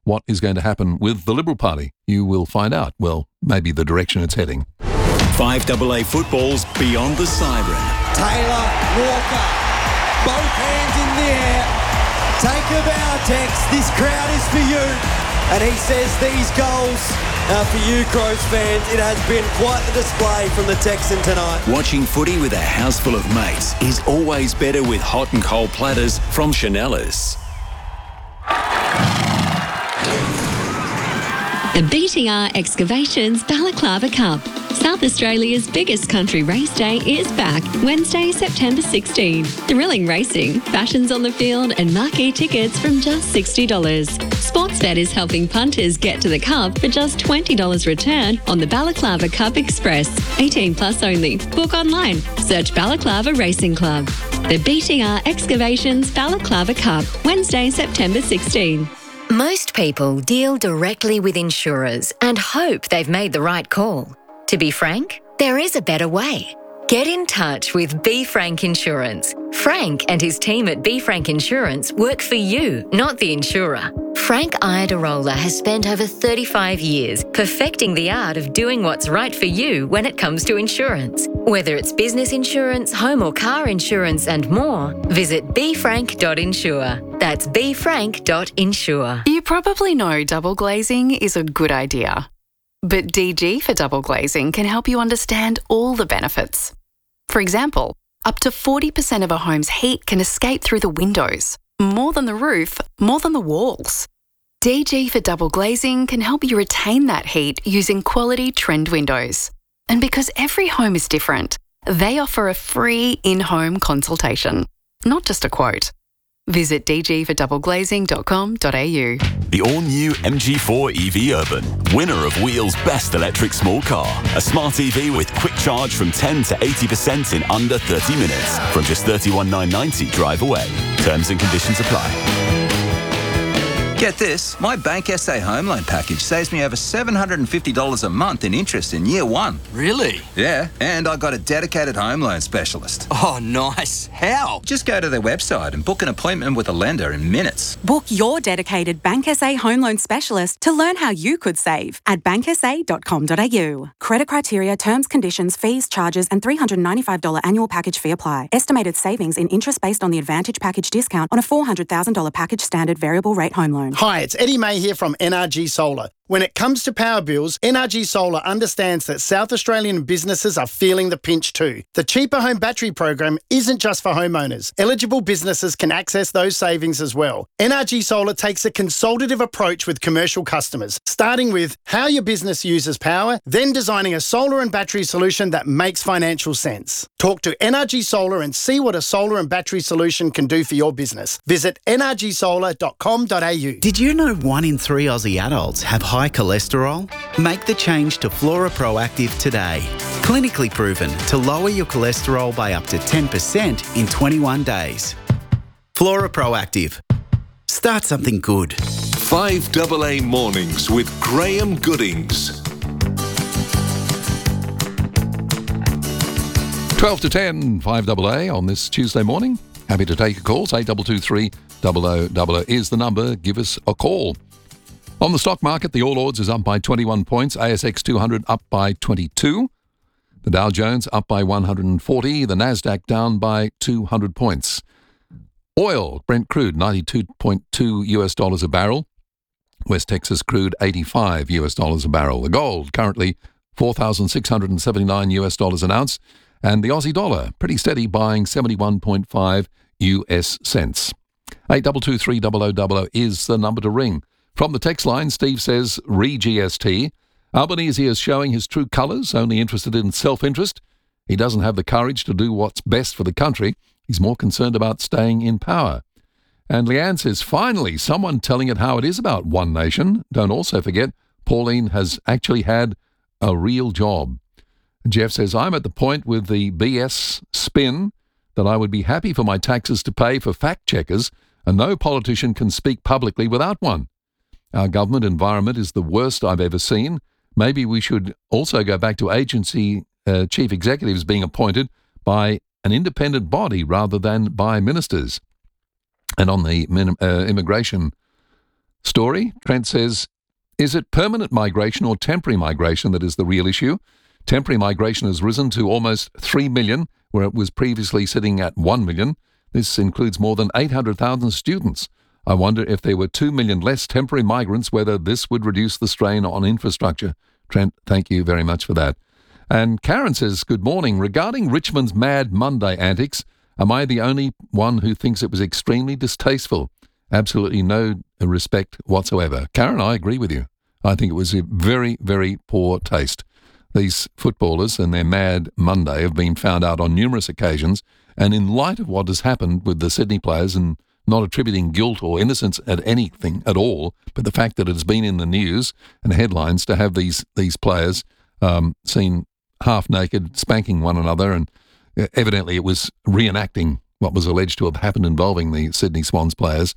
what is going to happen with the Liberal Party. You will find out, well, maybe the direction it's heading. 5AA football's Beyond the Siren. Taylor, Walker, both hands in the air. Take a bow, Tex. This crowd is for you. And he says these goals are for you, Crows fans. It has been quite the display from the Texan tonight. Watching footy with a house full of mates is always better with hot and cold platters from Chanellas. The BTR Excavations Balaclava Cup. South Australia's biggest country race day is back Wednesday, September 16. Thrilling racing, fashions on the field and marquee tickets from just $60. Sportsbet is helping punters get to the cup for just $20 return on the Balaclava Cup Express. 18 plus only. Book online. Search Balaclava Racing Club. The BTR Excavations Balaclava Cup, Wednesday, September 16. Most people deal directly with insurers and hope they've made the right call. To be frank, there is a better way. Get in touch with B. Frank Insurance. Frank and his team at B. Frank Insurance work for you, not the insurer. Frank Iadarola has spent over 35 years perfecting the art of doing what's right for you when it comes to insurance. Whether it's business insurance, home or car insurance and more, visit bfrank.insure. That's bfrank.insure. You probably know double glazing is a good idea. But DG for double glazing can help you understand all the benefits. For example, up to 40% of a home's heat can escape through the windows. More than the roof, more than the walls. DG for double glazing can help you retain that heat using quality trend windows. And because every home is different, they offer a free in-home consultation, not just a quote. Visit dgfordoubleglazing.com.au. The all-new MG4 EV Urban, winner of Wheel's Best Electric Small Car. A smart EV with quick charge from 10 to 80% in under 30 minutes. From just $31,990 drive away. Terms and conditions apply. Get this, my Bank SA home loan package saves me over $750 a month in interest in year one. Really? Yeah, and I got a dedicated home loan specialist. Oh, nice. How? Just go to their website and book an appointment with a lender in minutes. Book your dedicated Bank SA home loan specialist to learn how you could save at banksa.com.au. Credit criteria, terms, conditions, fees, charges and $395 annual package fee apply. Estimated savings in interest based on the Advantage package discount on a $400,000 package standard variable rate home loan. Hi, it's Eddie May here from NRG Solar. When it comes to power bills, NRG Solar understands that South Australian businesses are feeling the pinch too. The Cheaper Home Battery program isn't just for homeowners. Eligible businesses can access those savings as well. NRG Solar takes a consultative approach with commercial customers, starting with how your business uses power, then designing a solar and battery solution that makes financial sense. Talk to NRG Solar and see what a solar and battery solution can do for your business. Visit nrgsolar.com.au. Did you know 1 in 3 Aussie adults have high cholesterol? Make the change to Flora Proactive today. Clinically proven to lower your cholesterol by up to 10% in 21 days. Flora Proactive. Start something good. 5AA Mornings with Graham Goodings. 12 to 10, 5AA on this Tuesday morning. Happy to take your calls. 8223 0000 is the number. Give us a call. On the stock market, the All Ords is up by 21 points. ASX 200 up by 22. The Dow Jones up by 140. The Nasdaq down by 200 points. Oil, Brent crude, $92.2 US a barrel. West Texas crude, $85 US a barrel. The gold, currently $4,679 US an ounce. And the Aussie dollar, pretty steady, buying 71.5 US cents. 8223 0000 is the number to ring. From the text line, Steve says, re-GST. Albanese is showing his true colours, only interested in self-interest. He doesn't have the courage to do what's best for the country. He's more concerned about staying in power. And Leanne says, finally, someone telling it how it is about One Nation. Don't also forget, Pauline has actually had a real job. Jeff says, I'm at the point with the BS spin that I would be happy for my taxes to pay for fact checkers, and no politician can speak publicly without one. Our government environment is the worst I've ever seen. Maybe we should also go back to agency chief executives being appointed by an independent body rather than by ministers. And on the immigration story. Trent says, is it permanent migration or temporary migration that is the real issue? Temporary migration has risen to almost 3 million, where it was previously sitting at 1 million. This includes more than 800,000 students. I wonder if there were 2 million less temporary migrants, whether this would reduce the strain on infrastructure. Trent, thank you very much for that. And Karen says, good morning. Regarding Richmond's Mad Monday antics, am I the only one who thinks it was extremely distasteful? Absolutely no respect whatsoever. Karen, I agree with you. I think it was a very, very poor taste. These footballers and their Mad Monday have been found out on numerous occasions, and in light of what has happened with the Sydney players, and not attributing guilt or innocence at anything at all, but the fact that it has been in the news and headlines to have these players seen half naked, spanking one another, and evidently it was reenacting what was alleged to have happened involving the Sydney Swans players.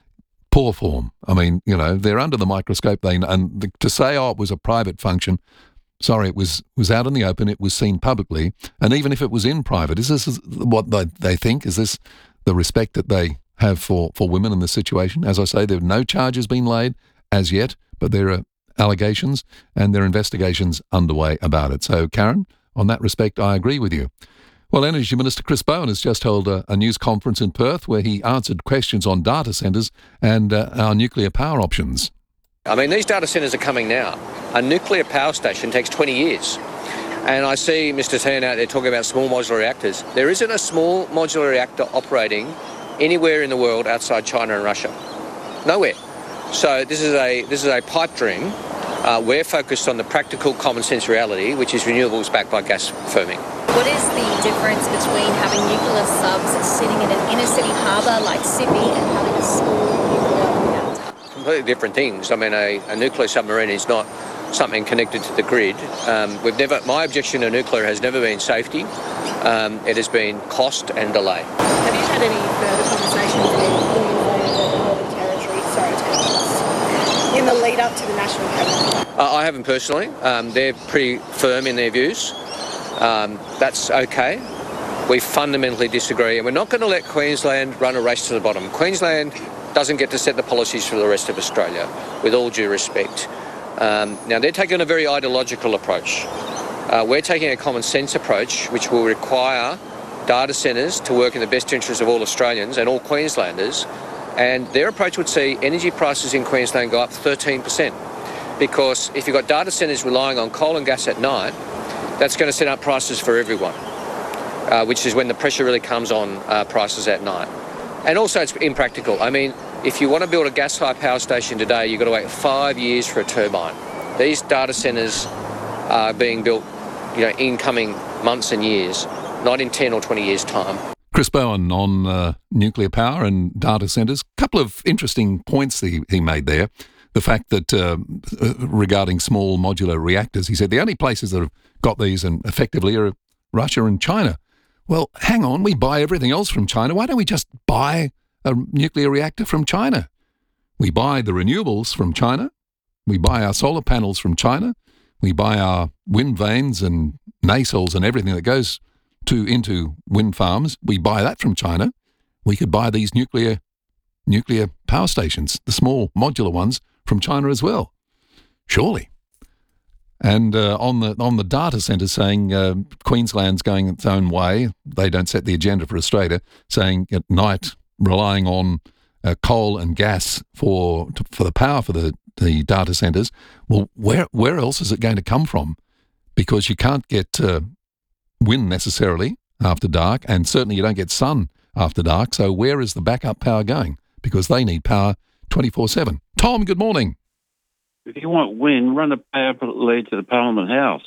Poor form. I mean, you know, they're under the microscope. To say, it was a private function, sorry, it was out in the open, it was seen publicly, and even if it was in private, is this what they think? Is this the respect that they have for women in this situation? As I say, there have no charges been laid as yet, but there are allegations and there are investigations underway about it. So, Karen, on that respect, I agree with you. Well, Energy Minister Chris Bowen has just held a news conference in Perth where he answered questions on data centres and our nuclear power options. I mean, these data centres are coming now. A nuclear power station takes 20 years. And I see Mr. Tan out there talking about small modular reactors. There isn't a small modular reactor operating anywhere in the world outside China and Russia. Nowhere. So this is a pipe dream. We're focused on the practical common sense reality, which is renewables backed by gas firming. What is the difference between having nuclear subs sitting in an inner city harbour like Sydney and having a small nuclear reactor? Completely different things. I mean, a nuclear submarine is not something connected to the grid. My objection to nuclear has never been safety. It has been cost and delay. Have you had any further conversations with the Northern Territory in the lead up to the National Cabinet? I haven't personally. They're pretty firm in their views. That's okay. We fundamentally disagree, and we're not going to let Queensland run a race to the bottom. Queensland doesn't get to set the policies for the rest of Australia, with all due respect. Now, they're taking a very ideological approach. We're taking a common sense approach, which will require data centres to work in the best interest of all Australians and all Queenslanders. And their approach would see energy prices in Queensland go up 13%. Because if you've got data centres relying on coal and gas at night, that's going to set up prices for everyone, which is when the pressure really comes on prices at night. And also it's impractical. I mean, if you want to build a gas-fired power station today, you've got to wait 5 years for a turbine. These data centres are being built, in coming months and years, not in 10 or 20 years' time. Chris Bowen on nuclear power and data centres. A couple of interesting points he made there. The fact that regarding small modular reactors, he said the only places that have got these and effectively are Russia and China. Well, hang on, we buy everything else from China. Why don't we just buy a nuclear reactor from China? We buy the renewables from China. We buy our solar panels from China. We buy our wind vanes and nacelles and everything that goes into wind farms. We buy that from China. We could buy these nuclear power stations, the small modular ones, from China as well. Surely. And on the data centre, saying Queensland's going its own way, they don't set the agenda for Australia, saying at night relying on coal and gas for the power for the data centres. Well, where else is it going to come from? Because you can't get wind necessarily after dark, and certainly you don't get sun after dark. So where is the backup power going? Because they need power 24/7. Tom, good morning. If you want wind, run the power lead to the Parliament House.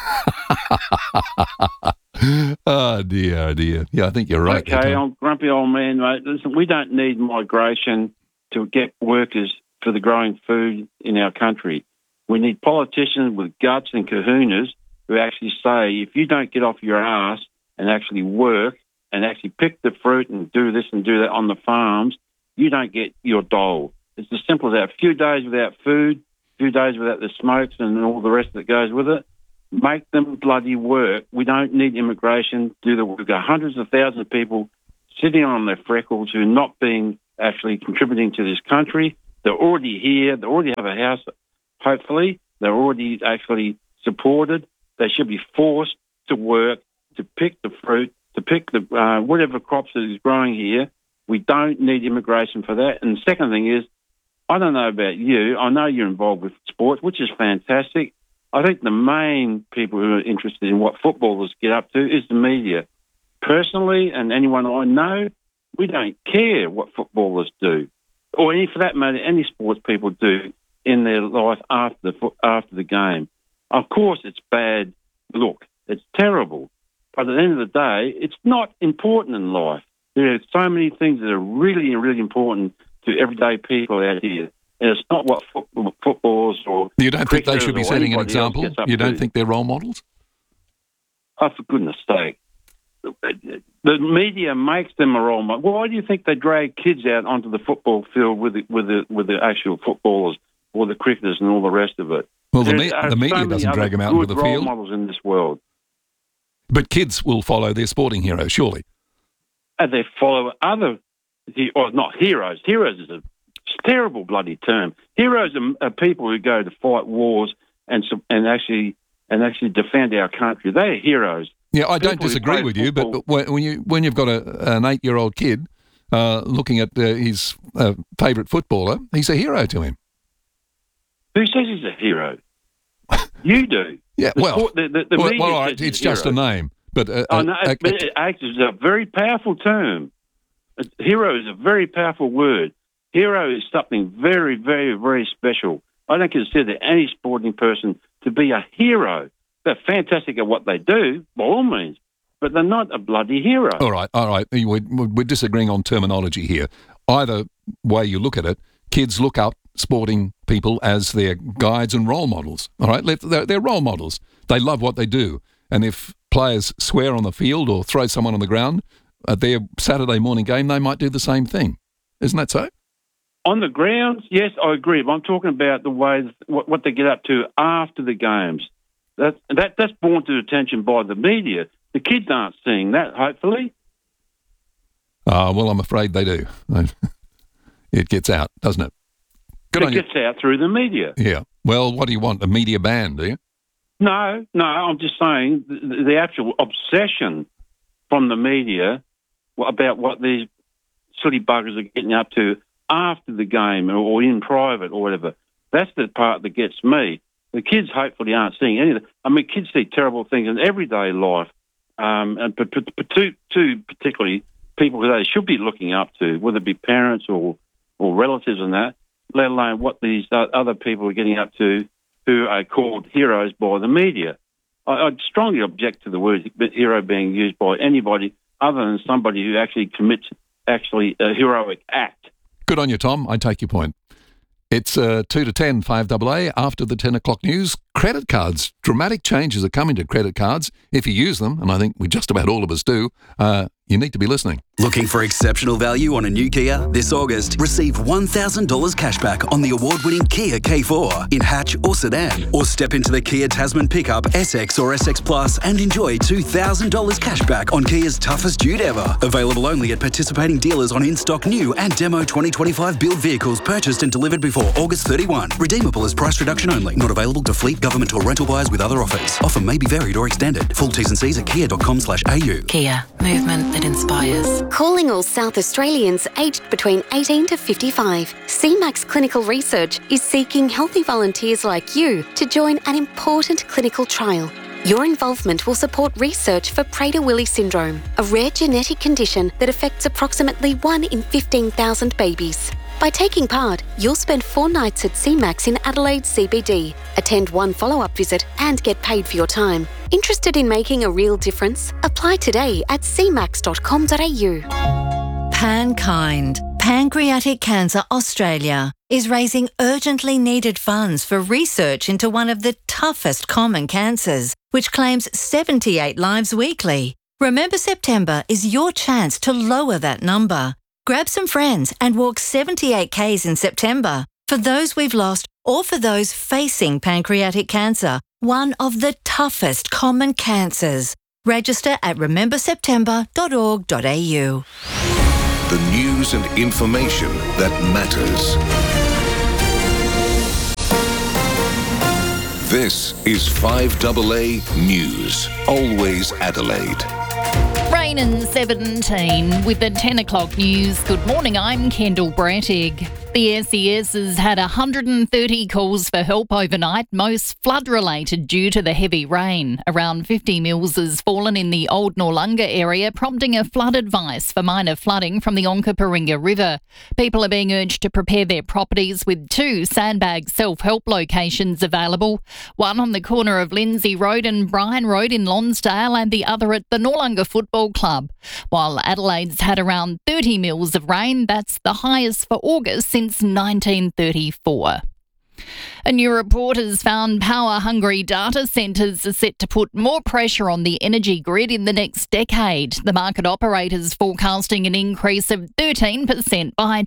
Oh, dear. Yeah, I think you're right. Okay, I'm grumpy old man, mate. Listen, we don't need migration to get workers for the growing food in our country. We need politicians with guts and kahunas who actually say, if you don't get off your ass and actually work and actually pick the fruit and do this and do that on the farms, you don't get your dole. It's as simple as that. A few days without food, a few days without the smokes and all the rest that goes with it. Make them bloody work. We don't need immigration to do the work. We've got hundreds of thousands of people sitting on their freckles who are not being actually contributing to this country. They're already here. They already have a house, hopefully. They're already actually supported. They should be forced to work, to pick the fruit, to pick the whatever crops that is growing here. We don't need immigration for that. And the second thing is, I don't know about you. I know you're involved with sports, which is fantastic. I think the main people who are interested in what footballers get up to is the media. Personally, and anyone I know, we don't care what footballers do, or any, for that matter, any sports people do in their life after the game. Of course, it's bad. Look, it's terrible. But at the end of the day, it's not important in life. There are so many things that are really, really important to everyday people out here. And it's not what footballers or you don't think they should be setting an example? You don't think they're role models? Oh, for goodness sake. The media makes them a role model. Why do you think they drag kids out onto the football field with the actual footballers or the cricketers and all the rest of it? Well, the media doesn't drag them out into the Good role field. Models in this world. But kids will follow their sporting heroes, surely. And they follow other, or not heroes. Heroes is a terrible bloody term. Heroes are people who go to fight wars and actually defend our country. They're heroes. Yeah, I don't disagree with you, but when you've got an 8-year-old kid looking at his favourite footballer, he's a hero to him. Who says he's a hero? You do. Yeah, the media all right, says it's he's a just hero. a name. But it's a very powerful term. Hero is a very powerful word. Hero is something very, very, very special. I don't consider any sporting person to be a hero. They're fantastic at what they do, by all means, but they're not a bloody hero. All right. We're disagreeing on terminology here. Either way you look at it, kids look up sporting people as their guides and role models. All right? They're role models. They love what they do. And if players swear on the field or throw someone on the ground at their Saturday morning game, they might do the same thing. Isn't that so? On the grounds, yes, I agree. But I'm talking about the ways, what they get up to after the games. That's born to attention by the media. The kids aren't seeing that, hopefully. Well, I'm afraid they do. It gets out, doesn't it? It gets out through the media. Yeah. Well, what do you want? A media ban, do you? No, I'm just saying the actual obsession from the media about what these silly buggers are getting up to after the game or in private or whatever. That's the part that gets me. The kids hopefully aren't seeing any of that. I mean, kids see terrible things in everyday life, but particularly people who they should be looking up to, whether it be parents or relatives and that, let alone what these other people are getting up to who are called heroes by the media. I'd strongly object to the word hero being used by anybody other than somebody who actually commits a heroic act. Good on you, Tom. I take your point. It's 2 to 10, 5AA. After the 10 o'clock news, credit cards. Dramatic changes are coming to credit cards. If you use them, and I think we just about all of us do, you need to be listening. Looking for exceptional value on a new Kia? This August, receive $1,000 cashback on the award-winning Kia K4 in hatch or sedan. Or step into the Kia Tasman pickup, SX or SX Plus and enjoy $2,000 cashback on Kia's toughest dude ever. Available only at participating dealers on in-stock new and demo 2025 build vehicles purchased and delivered before August 31. Redeemable as price reduction only. Not available to fleet, government or rental buyers with other offers. Offer may be varied or extended. Full T's and C's at kia.com/au. Kia. Movement that inspires. Calling all South Australians aged between 18 to 55. CMAX Clinical Research is seeking healthy volunteers like you to join an important clinical trial. Your involvement will support research for Prader-Willi syndrome, a rare genetic condition that affects approximately 1 in 15,000 babies. By taking part, you'll spend 4 nights at CMAX in Adelaide CBD, attend 1 follow-up visit and get paid for your time. Interested in making a real difference? Apply today at cmax.com.au. PanKind, Pancreatic Cancer Australia, is raising urgently needed funds for research into one of the toughest common cancers, which claims 78 lives weekly. Remember September is your chance to lower that number. Grab some friends and walk 78 Ks in September for those we've lost or for those facing pancreatic cancer, one of the toughest common cancers. Register at rememberseptember.org.au. The news and information that matters. This is 5AA News. Always Adelaide. Rain and 17 with the 10 o'clock news. Good morning, I'm Kendall Brattig. The SES has had 130 calls for help overnight, most flood-related due to the heavy rain. Around 50 mils has fallen in the Old Noarlunga area, prompting a flood advice for minor flooding from the Onkaparinga River. People are being urged to prepare their properties with 2 sandbag self-help locations available, one on the corner of Lindsay Road and Bryan Road in Lonsdale and the other at the Noarlunga Football Club. While Adelaide's had around 30 mils of rain, that's the highest for August since 1934. A new report has found power-hungry data centres are set to put more pressure on the energy grid in the next decade. The market operator's forecasting an increase of 13% by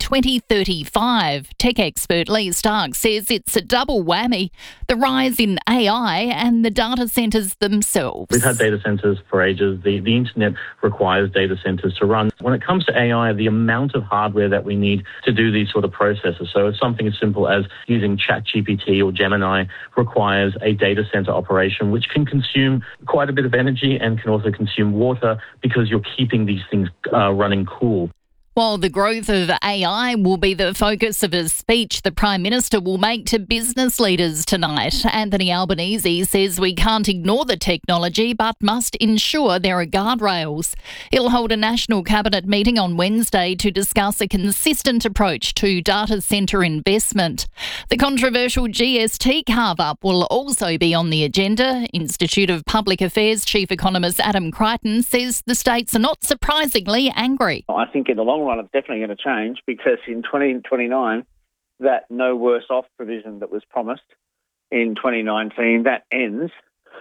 2035. Tech expert Lee Stark says it's a double whammy, the rise in AI and the data centres themselves. We've had data centres for ages. The internet requires data centres to run. When it comes to AI, the amount of hardware that we need to do these sort of processes, so it's something as simple as using ChatGPT or Gemini requires a data center operation, which can consume quite a bit of energy and can also consume water because you're keeping these things running cool. While the growth of AI will be the focus of a speech the Prime Minister will make to business leaders tonight, Anthony Albanese says we can't ignore the technology but must ensure there are guardrails. He'll hold a National Cabinet meeting on Wednesday to discuss a consistent approach to data centre investment. The controversial GST carve-up will also be on the agenda. Institute of Public Affairs Chief Economist Adam Crichton says the states are not surprisingly angry. I think in the long run it's definitely going to change because in 2029 that no worse off provision that was promised in 2019, that ends.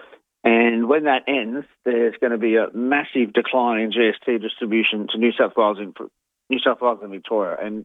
And when that ends, there's going to be a massive decline in GST distribution to New South Wales and Victoria. And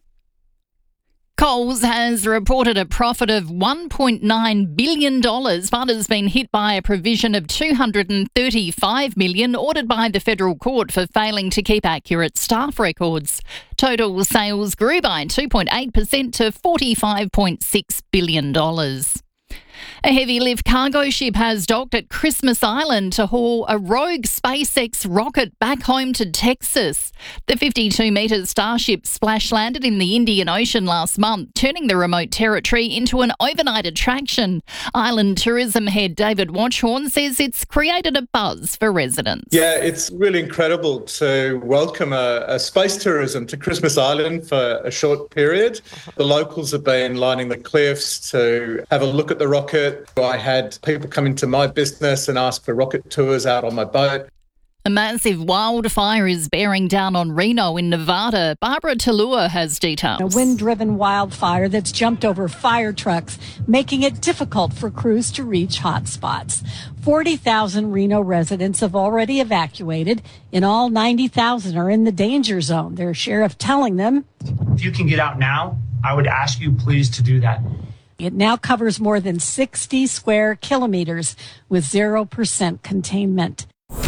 Coles has reported a profit of $1.9 billion, but has been hit by a provision of $235 million ordered by the federal court for failing to keep accurate staff records. Total sales grew by 2.8% to $45.6 billion. A heavy lift cargo ship has docked at Christmas Island to haul a rogue SpaceX rocket back home to Texas. The 52-metre Starship splash-landed in the Indian Ocean last month, turning the remote territory into an overnight attraction. Island tourism head David Watchhorn says it's created a buzz for residents. Yeah, it's really incredible to welcome a space tourism to Christmas Island for a short period. The locals have been lining the cliffs to have a look at the rocket. I had people come into my business and ask for rocket tours out on my boat. A massive wildfire is bearing down on Reno in Nevada. Barbara Talua has details. A wind-driven wildfire that's jumped over fire trucks, making it difficult for crews to reach hot spots. 40,000 Reno residents have already evacuated. In all, 90,000 are in the danger zone. Their sheriff telling them, if you can get out now, I would ask you please to do that. It now covers more than 60 square kilometers with 0% containment.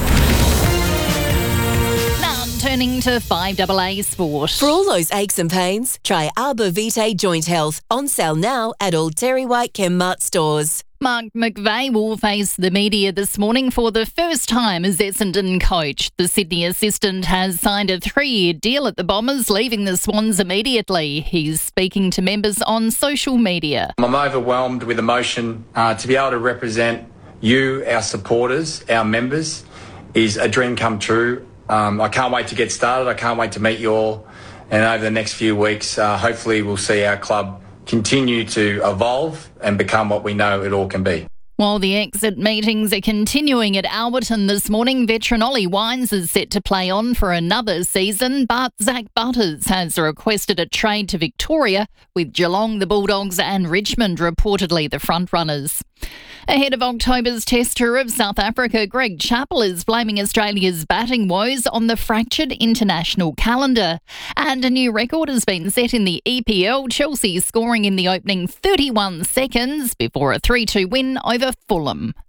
Now turning to 5AA Sport. For all those aches and pains, try Arbor Vitae Joint Health. On sale now at all Terry White Chemmart stores. Mark McVeigh will face the media this morning for the first time as Essendon coach. The Sydney assistant has signed a 3-year deal at the Bombers, leaving the Swans immediately. He's speaking to members on social media. I'm overwhelmed with emotion. To be able to represent you, our supporters, our members, is a dream come true. I can't wait to get started. I can't wait to meet you all. And over the next few weeks, hopefully we'll see our club continue to evolve and become what we know it all can be. While the exit meetings are continuing at Alberton this morning, veteran Ollie Wines is set to play on for another season, but Zach Butters has requested a trade to Victoria, with Geelong, the Bulldogs and Richmond reportedly the front-runners. Ahead of October's Test tour of South Africa, Greg Chappell is blaming Australia's batting woes on the fractured international calendar. And a new record has been set in the EPL, Chelsea scoring in the opening 31 seconds before a 3-2 win over Fulham.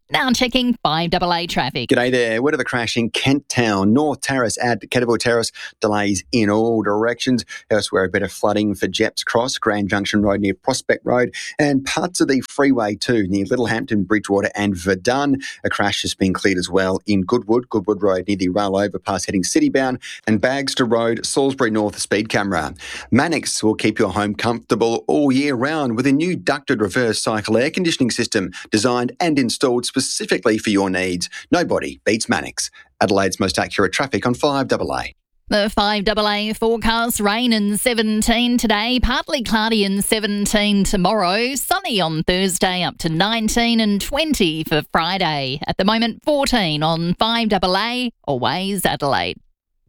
Now checking 5AA traffic. G'day there. Word of a crash in Kent Town. North Terrace at Kettleville Terrace. Delays in all directions. Elsewhere, a bit of flooding for Jepps Cross, Grand Junction Road near Prospect Road, and parts of the freeway too near Littlehampton, Bridgewater and Verdun. A crash has been cleared as well in Goodwood Road near the rail overpass heading citybound, and Bagster Road, Salisbury North speed camera. Mannix will keep your home comfortable all year round with a new ducted reverse cycle air conditioning system designed and installed specifically for your needs. Nobody beats Mannix. Adelaide's most accurate traffic on 5AA. The 5AA forecast: rain and 17 today, partly cloudy and 17 tomorrow, sunny on Thursday up to 19 and 20 for Friday. At the moment, 14 on 5AA, always Adelaide.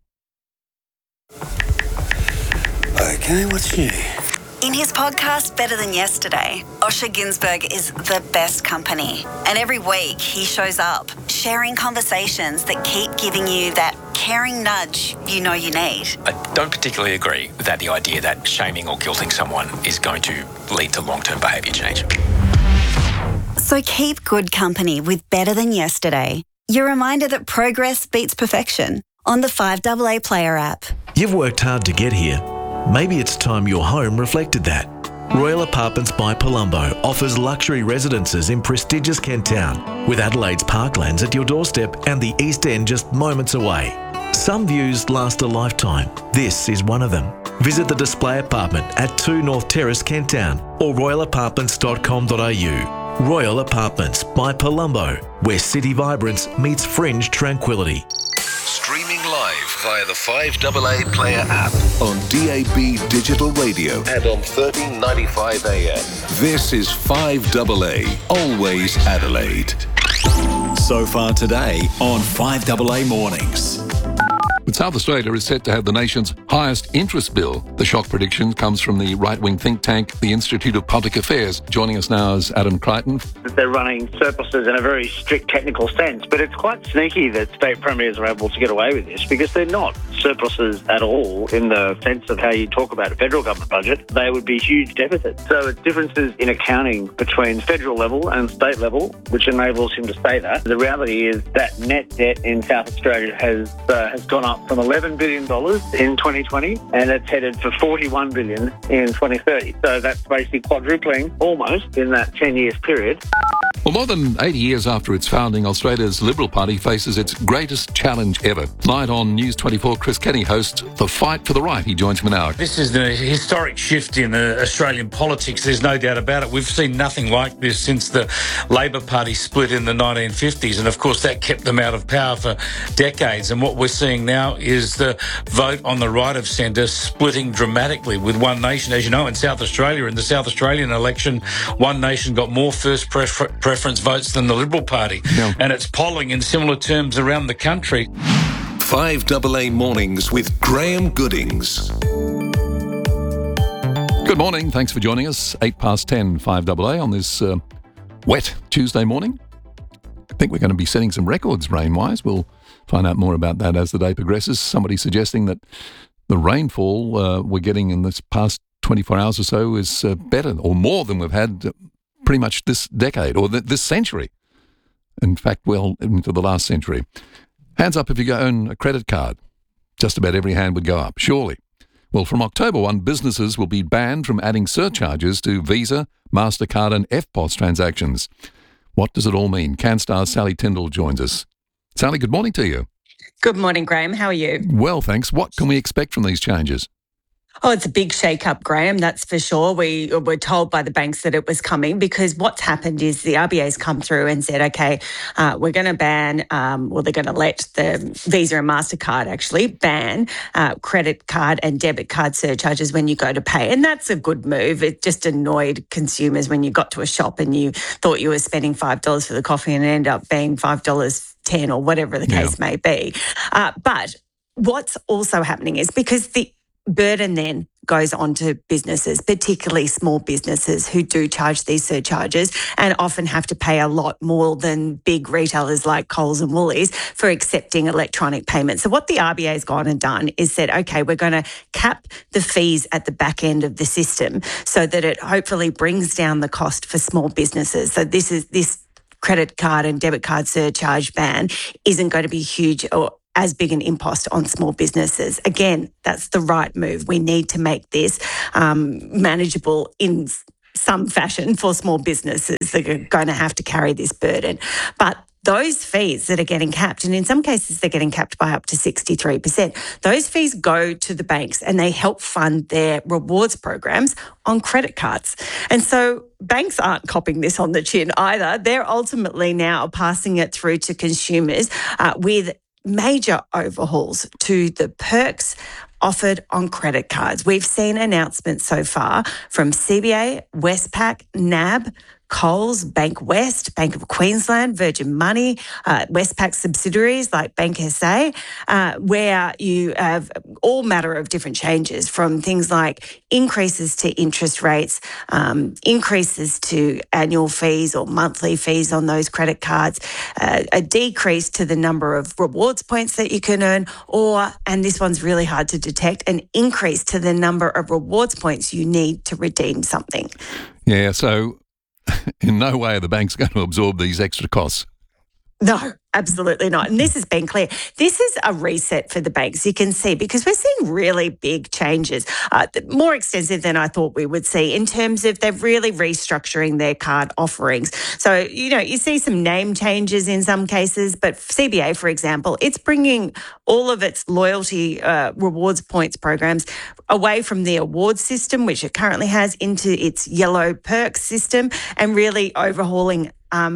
Okay, what's new? In his podcast, Better Than Yesterday, Osher Günsberg is the best company. And every week he shows up, sharing conversations that keep giving you that caring nudge you know you need. I don't particularly agree with the idea that shaming or guilting someone is going to lead to long-term behaviour change. So keep good company with Better Than Yesterday. Your reminder that progress beats perfection on the 5AA Player app. You've worked hard to get here. Maybe it's time your home reflected that. Royal Apartments by Palumbo offers luxury residences in prestigious Kent Town, with Adelaide's parklands at your doorstep and the East End just moments away. Some views last a lifetime. This is one of them. Visit the display apartment at 2 North Terrace, Kent Town, or royalapartments.com.au. Royal Apartments by Palumbo, where city vibrance meets fringe tranquility. Streaming live via the 5AA Player app on DAB Digital Radio and on 1395 AM. This is 5AA, always Adelaide. So far today on 5AA Mornings. South Australia is set to have the nation's highest interest bill. The shock prediction comes from the right-wing think tank, the Institute of Public Affairs. Joining us now is Adam Crichton. They're running surpluses in a very strict technical sense, but it's quite sneaky that state premiers are able to get away with this because they're not surpluses at all in the sense of how you talk about a federal government budget. They would be huge deficits. So it's differences in accounting between federal level and state level, which enables him to say that. The reality is that net debt in South Australia has gone up from $11 billion in 2020 and it's headed for $41 billion in 2030. So that's basically quadrupling almost in that 10 years period. Well, more than 80 years after its founding, Australia's Liberal Party faces its greatest challenge ever. Tonight on News 24, Chris Kenny hosts The Fight for the Right. He joins me now. This is the historic shift in Australian politics. There's no doubt about it. We've seen nothing like this since the Labor Party split in the 1950s. And, of course, that kept them out of power for decades. And what we're seeing now is the vote on the right of centre splitting dramatically with One Nation. As you know, in South Australia, in the South Australian election, One Nation got more first preference votes than the Liberal Party. Yeah. And it's polling in similar terms around the country. 5AA Mornings with Graham Goodings. Good morning. Thanks for joining us. 10:08, 5AA on this wet Tuesday morning. I think we're going to be setting some records rain-wise. We'll find out more about that as the day progresses. Somebody suggesting that the rainfall we're getting in this past 24 hours or so is better or more than we've had pretty much this decade or this century. In fact, well into the last century. Hands up if you own a credit card. Just about every hand would go up, surely. Well, from October 1, businesses will be banned from adding surcharges to Visa, MasterCard and EFTPOS transactions. What does it all mean? CanStar's Sally Tyndall joins us. Sally, good morning to you. Good morning, Graham. How are you? Well, thanks. What can we expect from these changes? Oh, it's a big shake-up, Graham, that's for sure. We were told by the banks that it was coming because what's happened is the RBA's come through and said, okay, we're going to ban, they're going to let the Visa and MasterCard actually ban credit card and debit card surcharges when you go to pay. And that's a good move. It just annoyed consumers when you got to a shop and you thought you were spending $5 for the coffee and it ended up being $5.10 or whatever the case may be. But what's also happening is because the burden then goes on to businesses, particularly small businesses who do charge these surcharges and often have to pay a lot more than big retailers like Coles and Woolies for accepting electronic payments. So what the RBA has gone and done is said, okay, we're going to cap the fees at the back end of the system so that it hopefully brings down the cost for small businesses. So this credit card and debit card surcharge ban isn't going to be huge or as big an impost on small businesses. Again, that's the right move. We need to make this manageable in some fashion for small businesses that are going to have to carry this burden. But those fees that are getting capped, and in some cases they're getting capped by up to 63%, those fees go to the banks and they help fund their rewards programs on credit cards. And so banks aren't copping this on the chin either. They're ultimately now passing it through to consumers with major overhauls to the perks offered on credit cards. We've seen announcements so far from CBA, Westpac, NAB, Coles, Bank West, Bank of Queensland, Virgin Money, Westpac subsidiaries like Bank SA, where you have all manner of different changes, from things like increases to interest rates, increases to annual fees or monthly fees on those credit cards, a decrease to the number of rewards points that you can earn, or, and this one's really hard to detect, an increase to the number of rewards points you need to redeem something. Yeah, so in no way are the banks going to absorb these extra costs. No, absolutely not. And this has been clear. This is a reset for the banks, you can see, because we're seeing really big changes, more extensive than I thought we would see, in terms of they're really restructuring their card offerings. So, you see some name changes in some cases, but CBA, for example, it's bringing all of its loyalty rewards points programs away from the awards system, which it currently has, into its yellow perks system, and really overhauling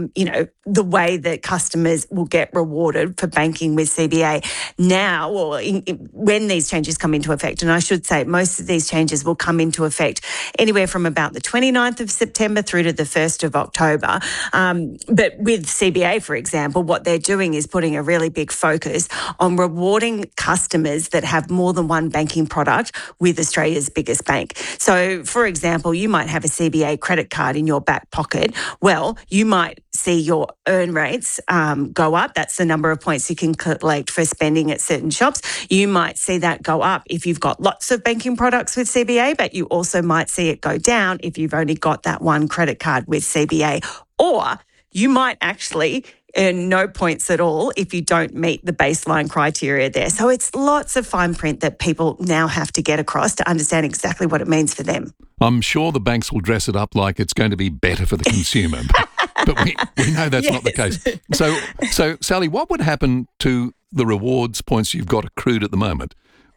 the way that customers will get rewarded for banking with CBA now, or when these changes come into effect. And I should say most of these changes will come into effect anywhere from about the 29th of September through to the 1st of October. But with CBA, for example, what they're doing is putting a really big focus on rewarding customers that have more than one banking product with Australia's biggest bank. So, for example, you might have a CBA credit card in your back pocket. Well, you might see your earn rates go up. That's the number of points you can collect for spending at certain shops. You might see that go up if you've got lots of banking products with CBA, but you also might see it go down if you've only got that one credit card with CBA. Or you might actually earn no points at all if you don't meet the baseline criteria there. So it's lots of fine print that people now have to get across to understand exactly what it means for them. I'm sure the banks will dress it up like it's going to be better for the consumer. But we know that's not the case. So, Sally, what would happen to the rewards points you've got accrued at the moment?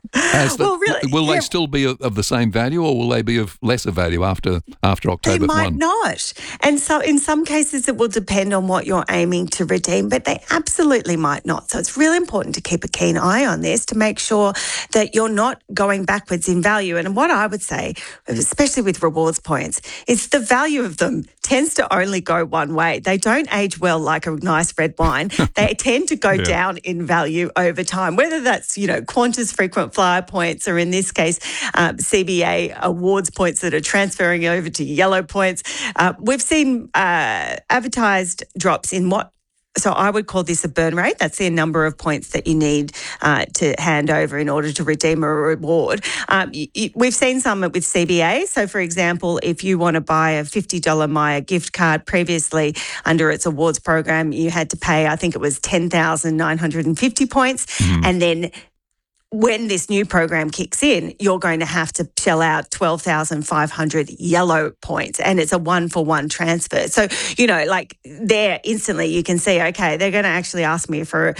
Will they still be of the same value, or will they be of lesser value after October 1? They might not. And so in some cases it will depend on what you're aiming to redeem, but they absolutely might not. So it's really important to keep a keen eye on this to make sure that you're not going backwards in value. And what I would say, especially with rewards points, is the value of them tends to only go one way. They don't age well like a nice red wine. They tend to go down in value over time, whether that's, Qantas frequent flyer points, or in this case, CBA awards points that are transferring over to yellow points. We've seen advertised drops in so I would call this a burn rate. That's the number of points that you need to hand over in order to redeem a reward. We've seen some with CBA. So, for example, if you want to buy a $50 Myer gift card, previously under its awards program, you had to pay, I think it was 10,950 points. And then when this new program kicks in, you're going to have to shell out 12,500 yellow points, and it's a one-for-one transfer. So, there instantly you can see, okay, they're going to actually ask me for,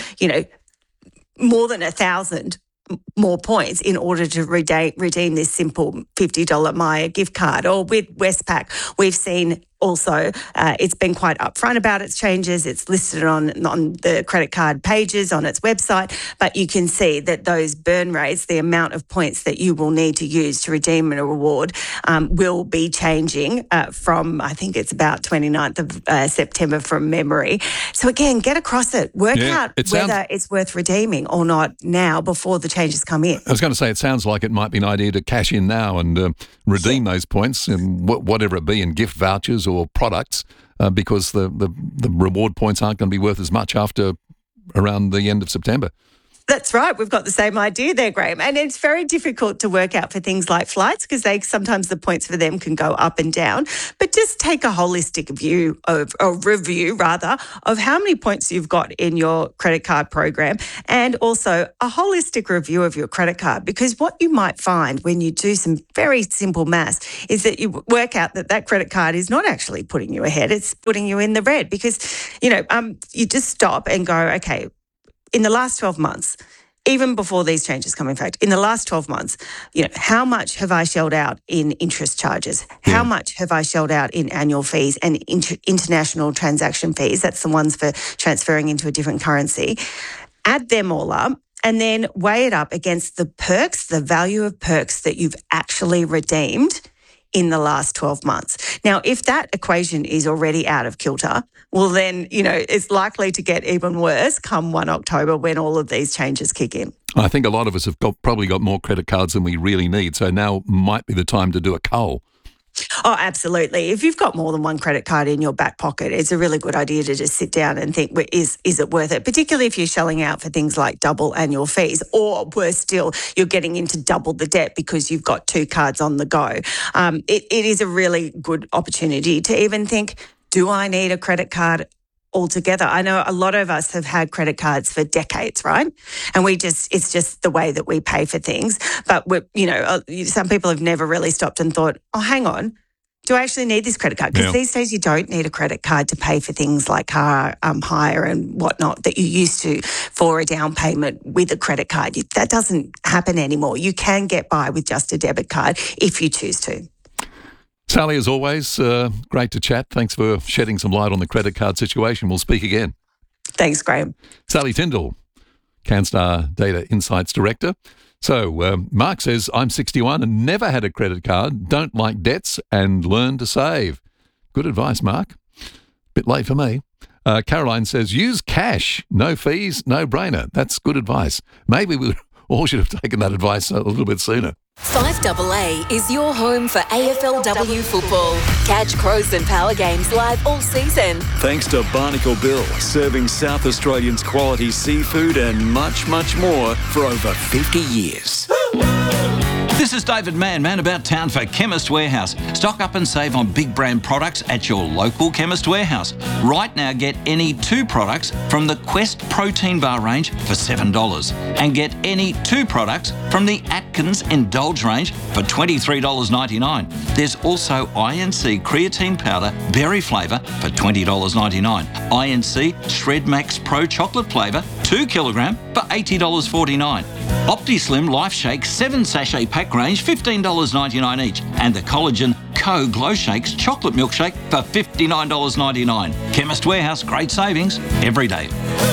more than 1,000 more points in order to redeem this simple $50 Myer gift card. Or with Westpac, we've seen also, it's been quite upfront about its changes. It's listed on the credit card pages on its website, but you can see that those burn rates, the amount of points that you will need to use to redeem a reward, will be changing from, I think it's about 29th of September from memory. So again, get across it. Work out whether it's worth redeeming or not now before the changes come in. I was going to say, it sounds like it might be an idea to cash in now and redeem those points, and whatever it be, in gift vouchers or products, because the reward points aren't going to be worth as much after around the end of September. That's right. We've got the same idea there, Graham. And it's very difficult to work out for things like flights because sometimes the points for them can go up and down. But just take a holistic review of how many points you've got in your credit card program, and also a holistic review of your credit card, because what you might find when you do some very simple maths is that you work out that credit card is not actually putting you ahead, it's putting you in the red, because, you just stop and go, okay, in the last 12 months, even before these changes come in fact, in the last 12 months, how much have I shelled out in interest charges? How much have I shelled out in annual fees and international transaction fees? That's the ones for transferring into a different currency. Add them all up and then weigh it up against the perks, the value of perks that you've actually redeemed in the last 12 months. Now, if that equation is already out of kilter, well then, it's likely to get even worse come 1 October when all of these changes kick in. I think a lot of us have probably got more credit cards than we really need, so now might be the time to do a cull. Oh, absolutely. If you've got more than one credit card in your back pocket, it's a really good idea to just sit down and think, is it worth it? Particularly if you're shelling out for things like double annual fees, or worse still, you're getting into double the debt because you've got 2 cards on the go. It is a really good opportunity to even think, do I need a credit card altogether? I know a lot of us have had credit cards for decades, right? And it's just the way that we pay for things. But some people have never really stopped and thought, oh, hang on, do I actually need this credit card? Because these days you don't need a credit card to pay for things like car hire and whatnot that you used to for a down payment with a credit card. That doesn't happen anymore. You can get by with just a debit card if you choose to. Sally, as always, great to chat. Thanks for shedding some light on the credit card situation. We'll speak again. Thanks, Graham. Sally Tyndall, CanStar Data Insights Director. So Mark says, I'm 61 and never had a credit card, don't like debts and learn to save. Good advice, Mark. Bit late for me. Caroline says, use cash, no fees, no brainer. That's good advice. Maybe we all should have taken that advice a little bit sooner. 5AA is your home for AFLW football. Catch Crows and Power games live all season. Thanks to Barnacle Bill, serving South Australians quality seafood and much, much more for over 50 years. This is David Man about town for Chemist Warehouse. Stock up and save on big brand products at your local Chemist Warehouse. Right now, get any 2 products from the Quest Protein Bar range for $7. And get any 2 products from the Atkins Indulge range for $23.99. There's also INC Creatine Powder Berry Flavour for $20.99. INC Shred Max Pro Chocolate Flavour 2 kilogram for $80.49. OptiSlim Life Shake 7 sachet pack range $15.99 each. And the Collagen Co Glow Shakes Chocolate Milkshake for $59.99. Chemist Warehouse, great savings every day.